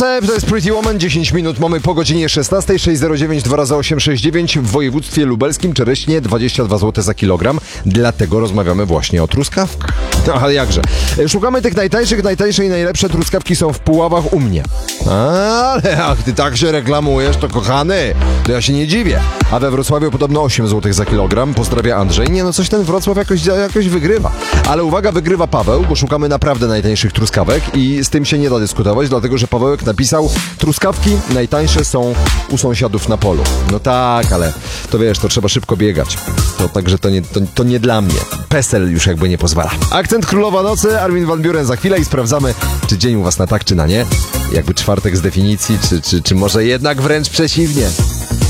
To jest Pretty Woman, 10 minut mamy po godzinie 16, 609 2x869 w województwie lubelskim czereśnie 22 zł za kilogram, dlatego rozmawiamy właśnie o truskawkach. No ale jakże, szukamy tych najtańszych, najtańsze i najlepsze truskawki są w Puławach u mnie. Ale jak ty tak się reklamujesz, to kochany, to ja się nie dziwię. A we Wrocławiu podobno 8 zł za kilogram, pozdrawia Andrzej. Nie no, coś ten Wrocław jakoś wygrywa. Ale uwaga, wygrywa Paweł, bo szukamy naprawdę najtańszych truskawek i z tym się nie da dyskutować, dlatego że Pawełek napisał: truskawki najtańsze są u sąsiadów na polu. No tak, ale to wiesz, to trzeba szybko biegać. Także to nie dla mnie. PESEL już jakby nie pozwala. Akcent Królowa Nocy, Armin van Buuren za chwilę i sprawdzamy, czy dzień u was na tak, czy na nie. Jakby czwartek z definicji, czy może jednak wręcz przeciwnie.